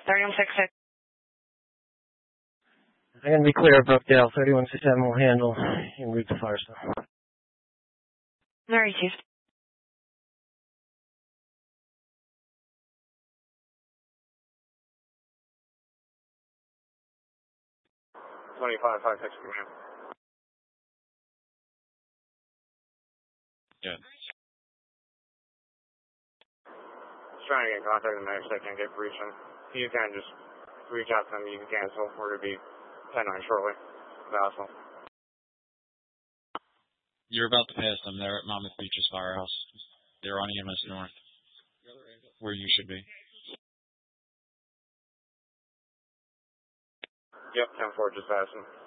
3167. I'm going to be clear of Brookdale. 3167 will handle en route to Firestone. Very received. $25.56 command. Yeah. Just trying to get in contact with the medics. I can't get breach him. You can just reach out to them. You can cancel. We're going to be 10-9 shortly. Vassal. You're about to pass them. They're at Monmouth Beach's firehouse. They're on EMS North, where you should be. Yep, 10-4 just passing.